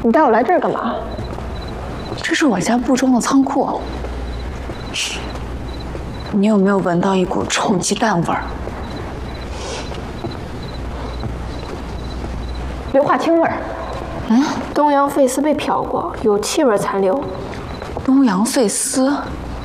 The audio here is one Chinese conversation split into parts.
你带我来这儿干嘛？ 这是我家布庄的仓库。你有没有闻到一股臭鸡蛋味儿？ 硫化氢味儿。东洋费斯被漂过，有气味残留。 东洋费斯？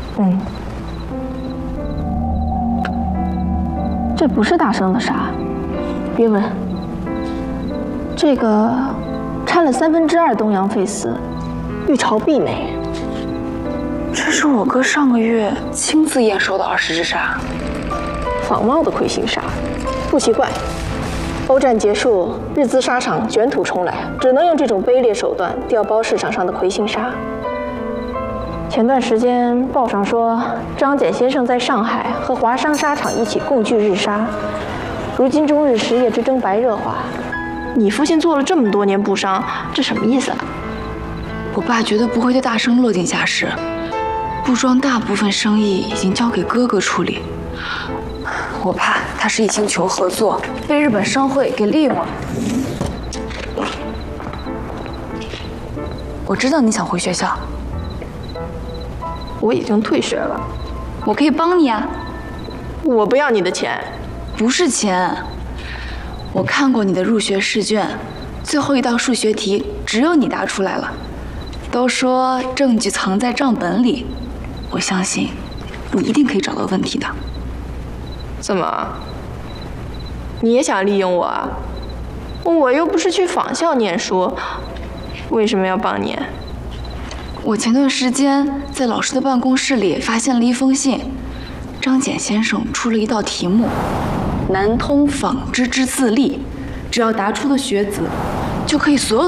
这不是大生的沙，别闻。这个掺了2/3东洋费斯，玉朝碧美。 这是我哥上个月亲自验收的20支沙， 仿冒的魁星沙，不奇怪。欧战结束，日资沙场卷土重来，只能用这种卑劣手段调包市场上的魁星沙。前段时间报上说，张謇先生在上海和华商沙场一起共聚日沙，如今中日实业之争白热化。你父亲做了这么多年布商，这什么意思啊？ 我爸绝对不会对大生落井下石，布庄大部分生意已经交给哥哥处理。我怕他是一心求合作，被日本商会给利用了。我知道你想回学校， 我已经退学了， 我可以帮你啊。 我不要你的钱。 不是钱，我看过你的入学试卷，最后一道数学题只有你答出来了。都说证据藏在账本里，我相信你一定可以找到问题的。 怎么？你也想利用我啊？我又不是去仿校念书，为什么要帮你？ 我前段时间在老师的办公室里发现了一封信，张謇先生出了一道题目：南通纺织之自立，只要答出了学子，就可以所有